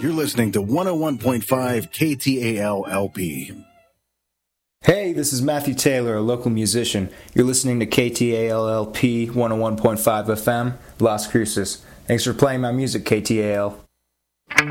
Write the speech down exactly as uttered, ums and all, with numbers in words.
You're listening to one oh one point five K T A L L P. Hey, this is Matthew Taylor, a local musician. You're listening to K T A L L P one oh one point five F M, Las Cruces. Thanks for playing my music, K T A L.